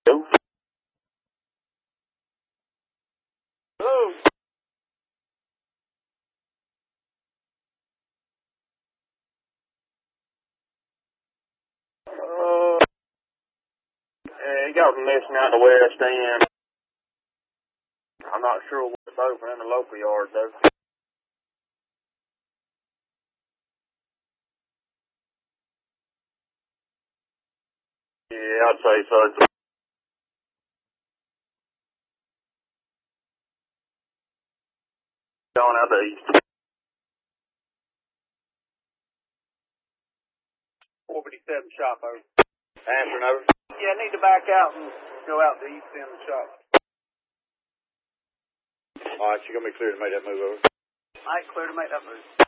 Hello? Hello? You got a missing out the west end. I'm not sure what's open in the local yard, though. Yeah, I'd say so. Going out the east. 457 shop over. Answering over. Yeah, I need to back out and go out the east end of the shop. Alright, you're going to be clear to make that move over? I ain't clear to make that move.